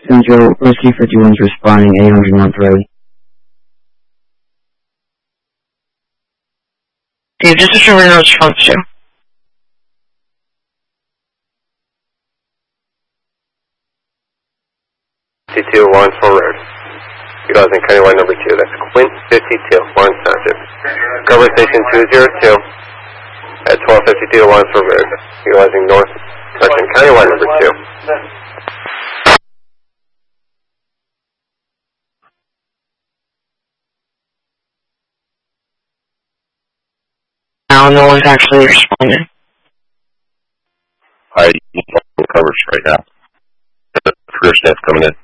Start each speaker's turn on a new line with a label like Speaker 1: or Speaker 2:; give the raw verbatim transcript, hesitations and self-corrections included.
Speaker 1: Central, Whiskey fifty-one's responding, eight hundred North Road.
Speaker 2: Okay, just a short no response to.
Speaker 3: fifty-two, Lawrence Road. Utilizing Countywide number two. That's Quint fifty-two, Lawrence Township. Cover station two zero two at twelve fifty-two Lawrence Road. Utilizing North section Countywide number two.
Speaker 2: Now no one's actually responding.
Speaker 3: I need coverage right now. The career staff coming in.